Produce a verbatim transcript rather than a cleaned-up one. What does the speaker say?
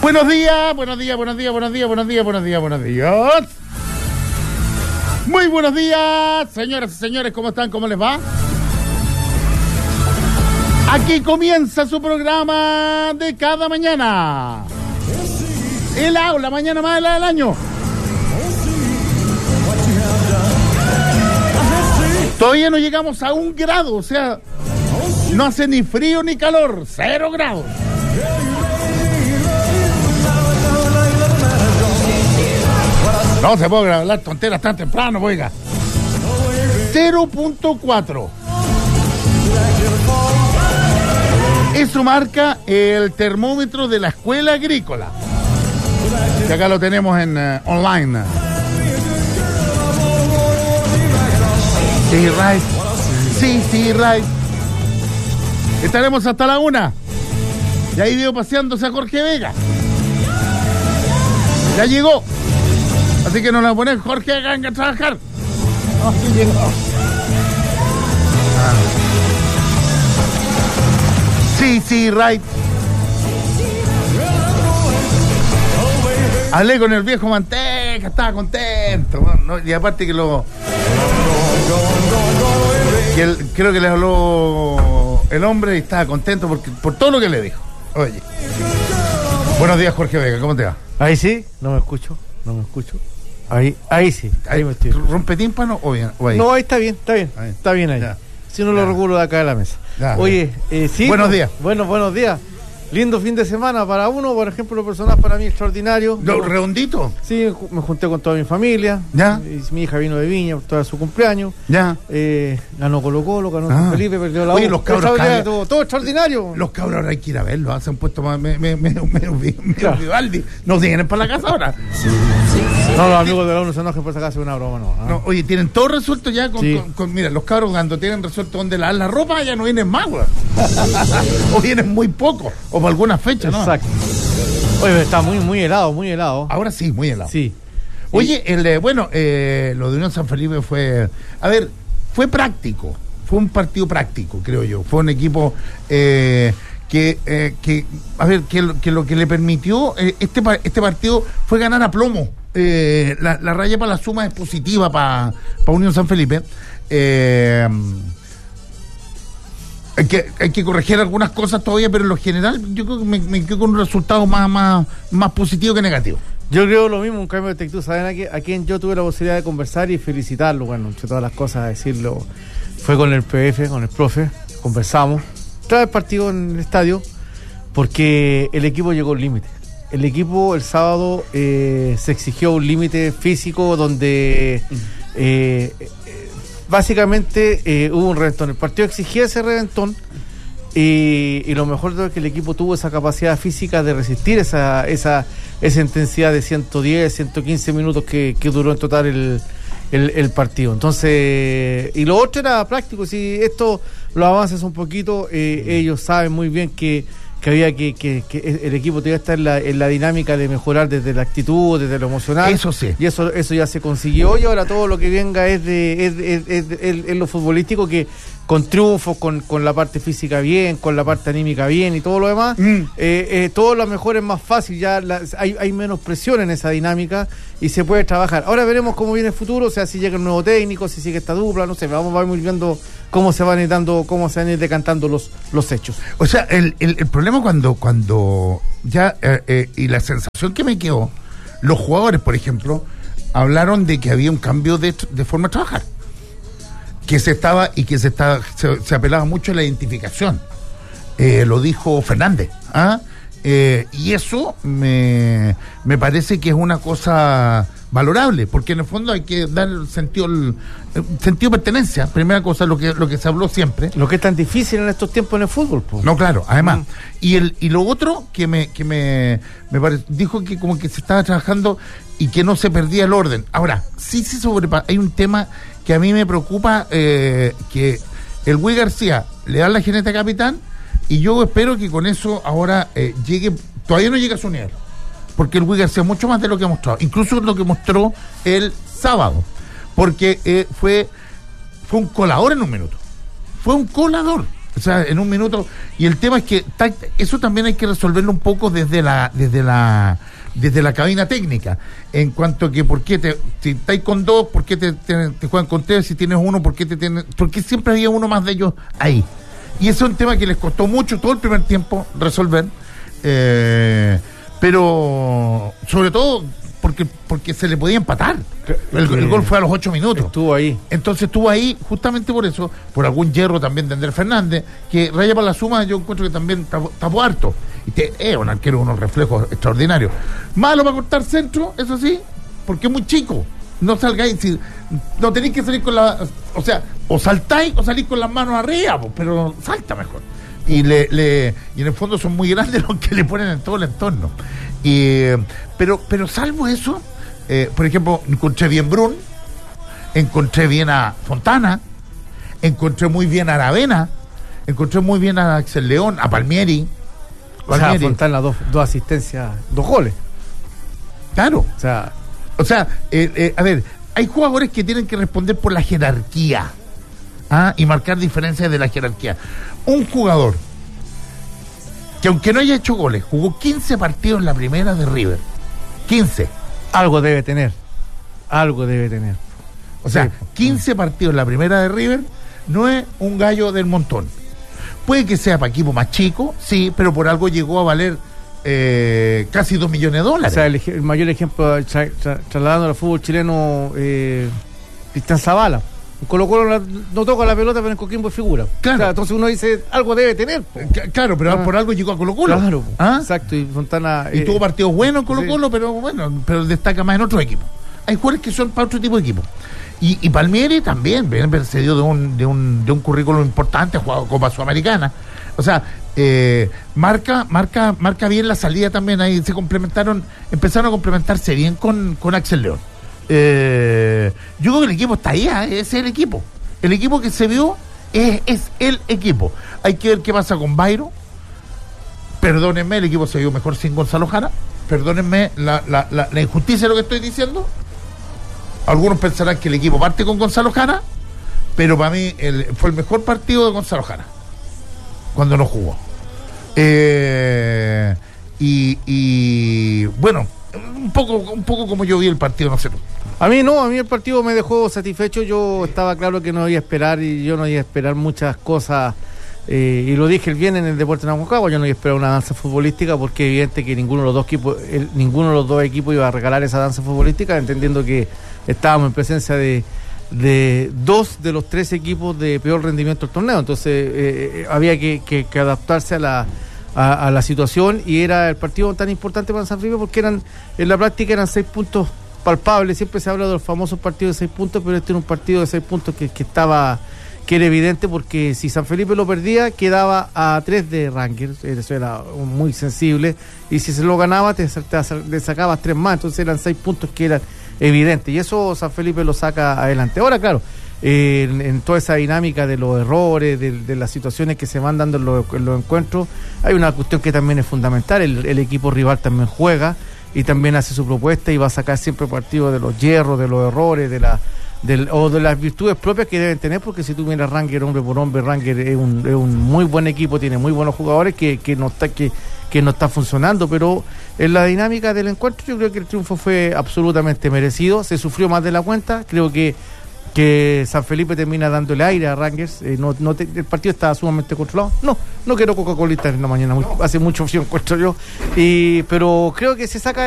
Buenos días, buenos días, buenos días, buenos días, buenos días, buenos días, buenos días. Muy buenos días, señoras y señores, ¿cómo están? ¿Cómo les va? Aquí comienza su programa de cada mañana. El A U, la mañana más helada del año. Todavía no llegamos a un grado, o sea, no hace ni frío ni calor, cero grados. No se puede hablar tonteras tan temprano, oiga. cero punto cuatro. Eso marca el termómetro de la escuela agrícola. Que acá lo tenemos en uh, online. Sí, right. Sí, sí, right. Estaremos hasta la una. Y ahí veo paseándose a Jorge Vega. Ya llegó. Así que nos la ponen Jorge, venga a trabajar. Oh, sí llegó. Ah. Sí, sí, right. Hablé con el viejo Manteca, estaba contento. Bueno, ¿no? Y aparte que lo... Que él, creo que le habló el hombre y estaba contento porque, por todo lo que le dijo. Oye. Buenos días, Jorge Vega, ¿cómo te va? Ahí sí, no me escucho, no me escucho. Ahí, ahí sí, ahí, ahí me estoy. ¿Rompe tímpano o bien? O ahí? No, ahí está bien, está bien, ahí. está bien ahí. Ya. Si no ya. Lo regulo de acá de la mesa. Ya, Oye, eh, sí. Buenos días. Bueno, buenos días. Lindo fin de semana para uno, por ejemplo, lo personal para mí extraordinario. ¿Lo redondito? Sí, me junté con toda mi familia. ¿Ya? Y mi hija vino de Viña por todo su cumpleaños. ¿Ya? Eh, ganó Colo Colo, ganó ah. Felipe, perdió la U. Oye, los cabros cabros, todo, todo extraordinario. Los cabros ahora hay que ir a verlos, se han puesto más medio Vivaldi. No siguen para la casa ahora. Sí, sí, sí. No, los amigos de la U no se enojen por sacarse una broma, no. ¿Ah? No, oye, tienen todo resuelto ya con, sí. con, con, mira, los cabros cuando tienen resuelto dónde lavar la ropa ya no vienen más, güey. O vienen muy poco, o por alguna fecha, ¿no? Exacto. Oye, está muy, muy helado, muy helado. Ahora sí, muy helado. Sí. Oye, el, eh, bueno, eh, lo de Unión San Felipe fue, a ver, fue práctico, fue un partido práctico, creo yo. Fue un equipo eh, que, eh, que, a ver, que, que lo que le permitió eh, este este partido fue ganar a plomo. Eh, la, la raya para la suma es positiva para pa Unión San Felipe. Eh, Hay que, hay que corregir algunas cosas todavía, pero en lo general yo creo que me, me quedo con un resultado más, más, más positivo que negativo. Yo creo lo mismo, un cambio de actitud. ¿Saben a, que, a quien yo tuve la posibilidad de conversar y felicitarlo? Bueno, entre todas las cosas, decirlo, fue con el P F, con el profe, conversamos, tras el partido en el estadio, porque el equipo llegó al límite. El equipo el sábado eh, se exigió un límite físico donde... Eh, Básicamente eh, hubo un reventón. El partido exigía ese reventón y, y lo mejor es que el equipo tuvo esa capacidad física de resistir esa esa esa intensidad de ciento diez, ciento quince minutos que, que duró en total el, el, el partido. Entonces, y lo otro era práctico. Si esto lo avanzas un poquito, eh, ellos saben muy bien que que había que, que, que el equipo tenía que estar en la, en la dinámica de mejorar desde la actitud, desde lo emocional. Eso sí. Y eso eso ya se consiguió. Y ahora todo lo que venga es de es, es, es, es, es lo futbolístico, que con triunfos, con, con la parte física bien, con la parte anímica bien y todo lo demás, mm. eh, eh, todo lo mejor es más fácil, ya la, hay, hay menos presión en esa dinámica y se puede trabajar. Ahora veremos cómo viene el futuro, o sea, si llega un nuevo técnico, si sigue esta dupla, no sé, vamos a ir viendo cómo se van a ir dando, cómo se van a ir decantando los, los hechos. O sea, el, el, el problema cuando, cuando ya, eh, eh, y la sensación que me quedó, los jugadores, por ejemplo, hablaron de que había un cambio de, de forma de trabajar. Que se estaba y que se estaba se, se apelaba mucho a la identificación. Eh, lo dijo Fernández. ¿ah? Eh, y eso me, me parece que es una cosa valorable, porque en el fondo hay que dar el sentido, el, el sentido de pertenencia. Primera cosa, lo que lo que se habló siempre. Lo que es tan difícil en estos tiempos en el fútbol, pues. No, claro, además. Mm. Y el y lo otro que me que me, me pare, dijo que como que se estaba trabajando y que no se perdía el orden. Ahora, sí se sobrepasa. Hay un tema que a mí me preocupa, eh, que el Güey García le da la jineta capitán, y yo espero que con eso ahora eh, llegue, todavía no llega a su nivel, porque el Güey García es mucho más de lo que ha mostrado, incluso lo que mostró el sábado, porque eh, fue fue un colador en un minuto, fue un colador, O sea, en un minuto. Y el tema es que eso también hay que resolverlo un poco desde la desde la desde la cabina técnica, en cuanto a que por qué te, si estáis con dos, por qué te, te, te juegan con tres, si tienes uno, por qué te tienes, porque siempre había uno más de ellos ahí. Y eso es un tema que les costó mucho todo el primer tiempo resolver, eh, pero sobre todo porque porque se le podía empatar. El, el gol fue a los ocho minutos. Estuvo ahí. Entonces estuvo ahí justamente por eso, por algún hierro también de Andrés Fernández, que raya para la suma, yo encuentro que también tapó harto. Y te, es un arquero con unos reflejos extraordinarios. Malo para cortar centro, eso sí, porque es muy chico. No salgáis, si, no tenéis que salir con la... O sea, o saltáis o salís con las manos arriba, pues, pero salta mejor. Y le, le y en el fondo son muy grandes los que le ponen en todo el entorno. Y, pero, pero salvo eso, eh, por ejemplo, encontré bien Brun, encontré bien a Fontana, encontré muy bien a Aravena, encontré muy bien a Axel León, a Palmieri. O sea, Fontana, dos, dos asistencias, dos goles. Claro. O sea, o sea eh, eh, a ver, hay jugadores que tienen que responder por la jerarquía, ¿ah? Y marcar diferencias de la jerarquía. Un jugador que aunque no haya hecho goles, jugó quince partidos en la primera de River. quince. Algo debe tener. Algo debe tener. O sea, quince partidos en la primera de River no es un gallo del montón. Puede que sea para equipo más chico, sí, pero por algo llegó a valer eh, casi dos millones de dólares. O sea, el, el mayor ejemplo, tra, tra, trasladando al fútbol chileno, eh, Cristian Zavala. Colo Colo no toca la pelota, pero en Coquimbo es figura. Claro. O sea, entonces uno dice, algo debe tener. Po. Claro, pero ah. por algo llegó a Colo Colo. Claro, ¿Ah? Exacto. Y Fontana... Y eh, tuvo partidos buenos en Colo sí. Colo, pero bueno, pero destaca más en otro equipo. Hay jugadores que son para otro tipo de equipo. Y, y Palmieri también, bien precedido de un, de un, de un currículum importante, ha jugado Copa Sudamericana. O sea, eh, marca, marca, marca bien la salida también, ahí se complementaron, empezaron a complementarse bien con, con Axel León. Eh, yo creo que el equipo está ahí, ¿eh? Ese es el equipo. El equipo que se vio es, es el equipo. Hay que ver qué pasa con Bayro. Perdónenme, el equipo se vio mejor sin Gonzalo Jara. Perdónenme la, la, la, la injusticia de lo que estoy diciendo. Algunos pensarán que el equipo parte con Gonzalo Jara, pero para mí el, fue el mejor partido de Gonzalo Jara cuando no jugó. Eh, y, y bueno, un poco, un poco como yo vi el partido, no sé tú. A mí no, a mí el partido me dejó satisfecho. Yo estaba claro que no iba a esperar y yo no iba a esperar muchas cosas. Eh, y lo dije el viernes en el Deportes Aconcagua, yo no iba a esperar una danza futbolística porque es evidente que ninguno de los dos equipos, el, ninguno de los dos equipos iba a regalar esa danza futbolística, entendiendo que estábamos en presencia de, de dos de los tres equipos de peor rendimiento del torneo. Entonces eh, había que, que, que adaptarse a la a, a la situación, y era el partido tan importante para San Felipe porque eran en la práctica eran seis puntos palpables. Siempre se habla de los famosos partidos de seis puntos, pero este era un partido de seis puntos que, que estaba que era evidente, porque si San Felipe lo perdía quedaba a tres de Rangers, eso era muy sensible, y si se lo ganaba te, te, te sacabas tres más, entonces eran seis puntos que eran evidentes, y eso San Felipe lo saca adelante. Ahora claro, eh, en, en toda esa dinámica de los errores, de, de las situaciones que se van dando en los, en los encuentros, hay una cuestión que también es fundamental. El, el equipo rival también juega y también hace su propuesta y va a sacar siempre partido de los hierros, de los errores, de la Del, o de las virtudes propias que deben tener, porque si tú miras Ranger hombre por hombre, Ranger es un, es un muy buen equipo, tiene muy buenos jugadores que, que no está que, que no está funcionando, pero en la dinámica del encuentro yo creo que el triunfo fue absolutamente merecido. Se sufrió más de la cuenta, creo que que San Felipe termina dándole aire a Rangers. Eh, no, no te, el partido estaba sumamente controlado. No, no quiero Coca-Cola en la mañana, muy, hace mucho frío encuentro yo, y, pero creo que se saca